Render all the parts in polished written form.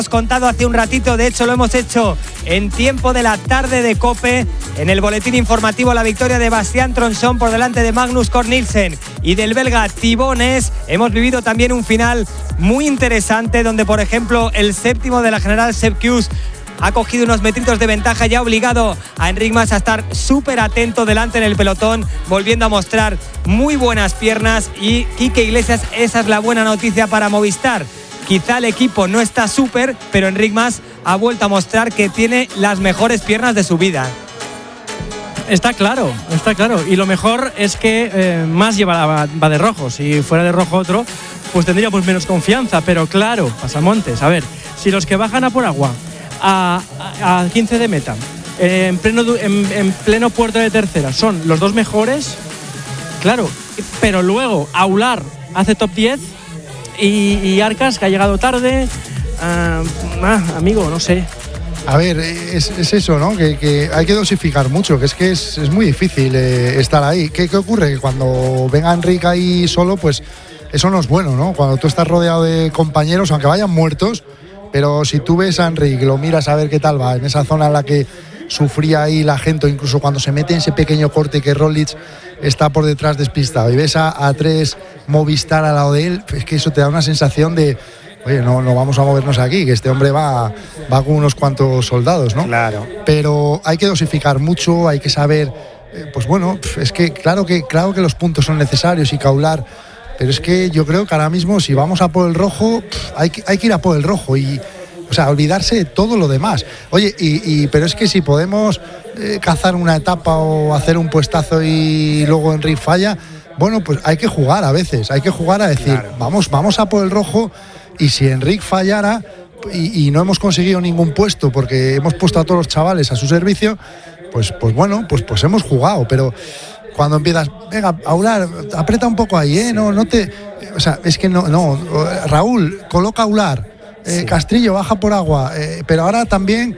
Contado hace un ratito, de hecho lo hemos hecho en tiempo de la tarde de COPE, en el boletín informativo, la victoria de Bastian Tronson por delante de Magnus Cort Nielsen y del belga Thibaut Ness. Hemos vivido también un final muy interesante donde, por ejemplo, el séptimo de la general Sepp Kuss ha cogido unos metritos de ventaja y ha obligado a Enric Mas a estar súper atento delante en el pelotón, volviendo a mostrar muy buenas piernas. Y Quique Iglesias, esa es la buena noticia para Movistar. Quizá el equipo no está súper, pero Enric Mas ha vuelto a mostrar que tiene las mejores piernas de su vida. Está claro. Y lo mejor es que Mas va de rojo. Si fuera de rojo otro, pues tendríamos menos confianza. Pero claro, pasamontes. A ver, si los que bajan a por agua a 15 de meta, en pleno puerto de tercera, son los dos mejores, claro. Pero luego Aular hace top 10 y Arcas, que ha llegado tarde. Amigo, no sé. A ver, es eso, ¿no? Que hay que dosificar mucho, que es muy difícil estar ahí. ¿Qué ocurre? Que cuando venga Enric ahí solo, pues eso no es bueno, ¿no? Cuando tú estás rodeado de compañeros, aunque vayan muertos, pero si tú ves a Enric, lo miras a ver qué tal va, en esa zona en la que sufría ahí la gente, incluso cuando se mete en ese pequeño corte que Roglic está por detrás despistado, y ves a tres Movistar al lado de él, es que eso te da una sensación de, oye, no vamos a movernos aquí, que este hombre va con unos cuantos soldados, ¿no? Claro. Pero hay que dosificar mucho, hay que saber, pues bueno, es que claro que los puntos son necesarios y Aular, pero es que yo creo que ahora mismo si vamos a por el rojo, hay que ir a por el rojo y, o sea, olvidarse de todo lo demás. Oye, pero es que si podemos cazar una etapa o hacer un puestazo y luego Enric falla, bueno, pues hay que jugar a veces, hay que jugar a decir, claro, vamos a por el rojo. Y si Enric fallara y no hemos conseguido ningún puesto porque hemos puesto a todos los chavales a su servicio, pues bueno, pues hemos jugado. Pero cuando empiezas, venga, Aular, aprieta un poco ahí, sí. no te, o sea, es que no, Raúl, coloca Aular, sí. Castrillo, baja por agua, pero ahora también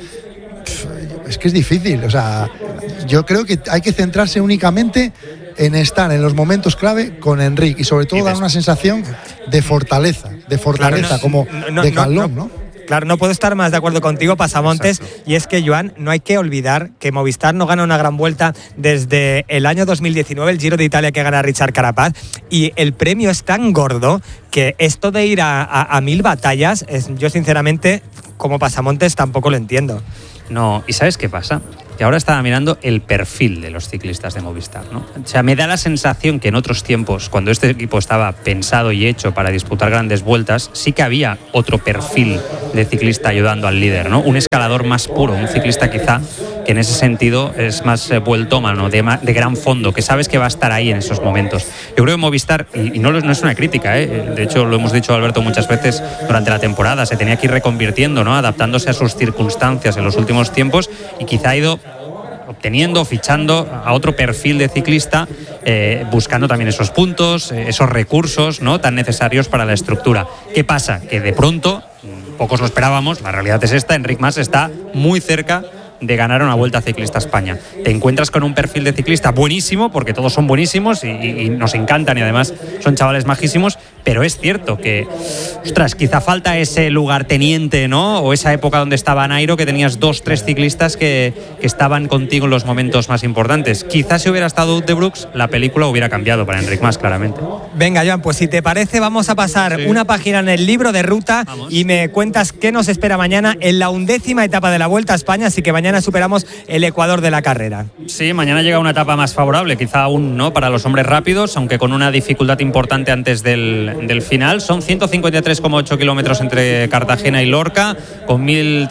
es que es difícil. O sea, yo creo que hay que centrarse únicamente en estar en los momentos clave con Enric y sobre todo dar una sensación de fortaleza, claro, como de Calón, ¿no? Claro, no puedo estar más de acuerdo contigo, Pasamontes. Exacto. Y es que, Joan, no hay que olvidar que Movistar no gana una gran vuelta desde el año 2019, el Giro de Italia que gana Richard Carapaz, y el premio es tan gordo que esto de ir a 1000 batallas, yo sinceramente, como Pasamontes, tampoco lo entiendo. No, ¿y sabes qué pasa? Que ahora estaba mirando el perfil de los ciclistas de Movistar, ¿no? O sea, me da la sensación que en otros tiempos, cuando este equipo estaba pensado y hecho para disputar grandes vueltas, sí que había otro perfil de ciclista ayudando al líder, ¿no? Un escalador más puro, un ciclista quizá que en ese sentido es más vueltómano, de gran fondo, que sabes que va a estar ahí en esos momentos. Yo creo que Movistar, y no es una crítica, de hecho lo hemos dicho, Alberto, muchas veces durante la temporada, se tenía que ir reconvirtiendo, ¿no? Adaptándose a sus circunstancias en los últimos tiempos, y quizá ha ido obteniendo, fichando a otro perfil de ciclista, buscando también esos puntos, esos recursos, ¿no?, tan necesarios para la estructura. ¿Qué pasa? Que de pronto, pocos lo esperábamos, la realidad es esta, Enric Mas está muy cerca de ganar una Vuelta Ciclista a España. Te encuentras con un perfil de ciclista buenísimo, porque todos son buenísimos y nos encantan, y además son chavales majísimos, pero es cierto que, ostras, quizá falta ese lugarteniente, ¿no? O esa época donde estaba Nairo, que tenías 2-3 ciclistas que estaban contigo en los momentos más importantes. Quizás si hubiera estado Wout de Brooks, la película hubiera cambiado para Enric Mas, claramente. Venga, Joan, pues si te parece, vamos a pasar una página en el libro de ruta. Vamos. Y me cuentas qué nos espera mañana en la 11ª etapa de la Vuelta a España, así que mañana superamos el ecuador de la carrera. Sí, mañana llega una etapa más favorable, quizá aún no para los hombres rápidos, aunque con una dificultad importante antes del final. Son 153,8 kilómetros entre Cartagena y Lorca, con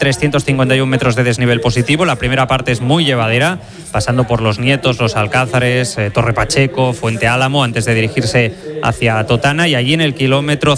1.351 metros de desnivel positivo. La primera parte es muy llevadera, pasando por Los Nietos, Los Alcázares, Torre Pacheco, Fuente Álamo, antes de dirigirse hacia Totana, y allí en el kilómetro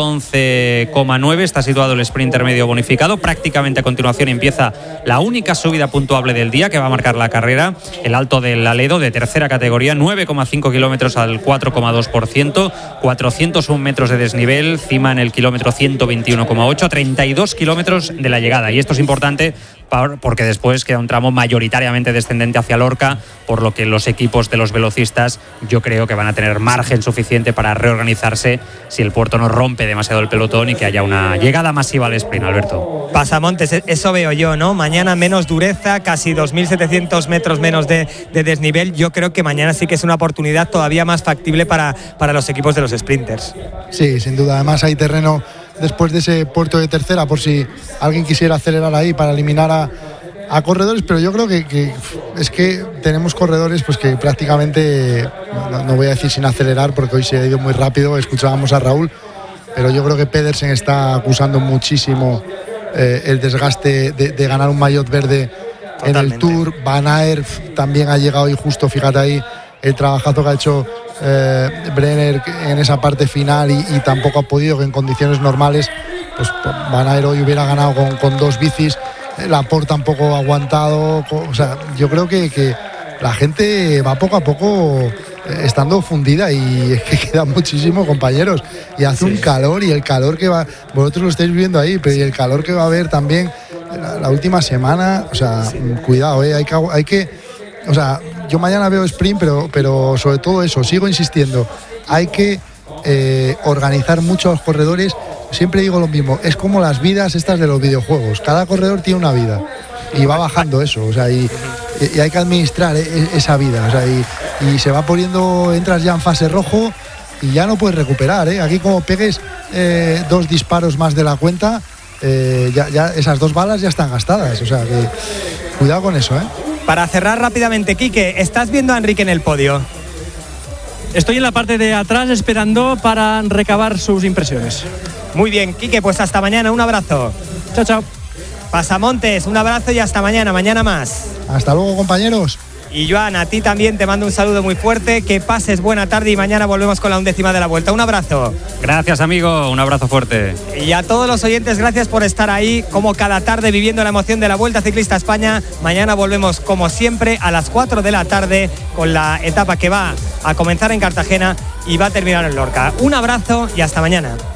111,9 está situado el sprint intermedio bonificado. Prácticamente a continuación empieza la única subida puntuable del día que va a marcar la carrera, el Alto del Aledo, de tercera categoría, 9,5 kilómetros al 4,2%, 401 metros de desnivel, cima en el kilómetro 121,8, 32 kilómetros de la llegada, y esto es importante porque después queda un tramo mayoritariamente descendente hacia Lorca, por lo que los equipos de los velocistas yo creo que van a tener margen suficiente para reorganizarse si el puerto no rompe demasiado el pelotón y que haya una llegada masiva al sprint, Alberto. Pasamontes, eso veo yo, ¿no? Mañana menos dureza, casi 2.700 metros menos de desnivel. Yo creo que mañana sí que es una oportunidad todavía más factible para los equipos de los sprinters. Sí, sin duda. Además hay terreno después de ese puerto de tercera, por si alguien quisiera acelerar ahí para eliminar a corredores, pero yo creo que es que tenemos corredores pues que prácticamente, no voy a decir sin acelerar porque hoy se ha ido muy rápido, escuchábamos a Raúl, pero yo creo que Pedersen está acusando muchísimo el desgaste de ganar un maillot verde. Totalmente. En el Tour. Van Aert también ha llegado y justo, fíjate ahí el trabajazo que ha hecho Brenner en esa parte final y tampoco ha podido, que en condiciones normales pues Van Aert hoy hubiera ganado con 2 bicis. Laporte tampoco ha aguantado, o sea, yo creo que la gente va poco a poco estando fundida y es que queda muchísimo, compañeros, y hace un calor, y el calor que va, vosotros lo estáis viendo ahí, pero y el calor que va a haber también la última semana, o sea, cuidado, hay que, o sea, yo mañana veo sprint, pero sobre todo eso, sigo insistiendo, hay que organizar mucho a los corredores. Siempre digo lo mismo, es como las vidas estas de los videojuegos, cada corredor tiene una vida y va bajando eso, o sea, y hay que administrar esa vida, o sea, y se va poniendo, entras ya en fase rojo y ya no puedes recuperar, aquí como pegues 2 disparos más de la cuenta, ya esas 2 balas ya están gastadas, o sea, que cuidado con eso. Para cerrar rápidamente, Quique, ¿estás viendo a Enrique en el podio? Estoy en la parte de atrás esperando para recabar sus impresiones. Muy bien, Quique, pues hasta mañana, un abrazo. Chao, chao. Pasamontes, un abrazo y hasta mañana más. Hasta luego, compañeros. Y Joan, a ti también te mando un saludo muy fuerte, que pases buena tarde y mañana volvemos con la 11ª de la Vuelta. Un abrazo. Gracias, amigo, un abrazo fuerte. Y a todos los oyentes, gracias por estar ahí, como cada tarde, viviendo la emoción de la Vuelta Ciclista a España. Mañana volvemos, como siempre, a las 4 de la tarde con la etapa que va a comenzar en Cartagena y va a terminar en Lorca. Un abrazo y hasta mañana.